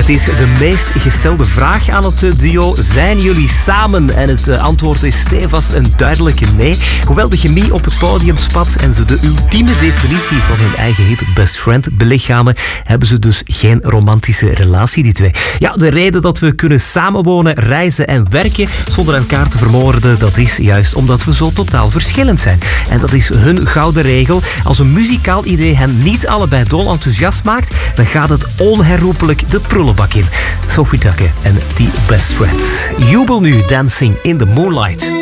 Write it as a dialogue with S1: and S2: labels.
S1: Het is de meest gestelde vraag aan het duo. Zijn jullie samen? En het antwoord is stevast een duidelijke nee. Hoewel de chemie op het podium spat en ze de ultieme definitie van hun eigen hit Best Friend belichamen, hebben ze dus geen romantische relatie, die twee. Ja, de reden dat we kunnen samenwonen, reizen en werken zonder elkaar te vermoorden, dat is juist omdat we zo totaal verschillend zijn. En dat is hun gouden regel. Als een muzikaal idee hen niet allebei dol enthousiast maakt, dan gaat het onherroepelijk de prullenbak in. Sophie Tucker en die Best Friends. Jubel nu, Dancing in the Moonlight.